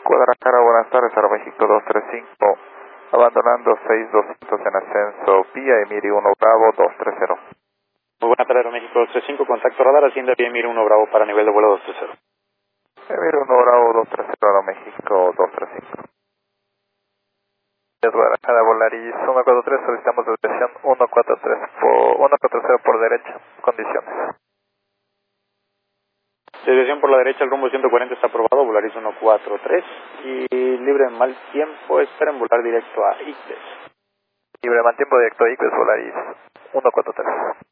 Guadalajara, buenas tardes, Aeroméxico 235, abandonando 6200 en ascenso, vía Emiri 1 Bravo 230. Muy buenas tardes, Aeroméxico 235, contacto radar, hacienda vía Emiri 1 Bravo para nivel de vuelo 230. Emiri 1 Bravo 230, Aeroméxico 235. Guadalajara, Volaris 143, solicitamos desviación 140 por derecha, condiciones. Desviación por la derecha, el rumbo 140 está aprobado, Volaris 143 y libre de mal tiempo, esperen volar directo a Ites. Libre de mal tiempo directo a Ites, Volaris 143.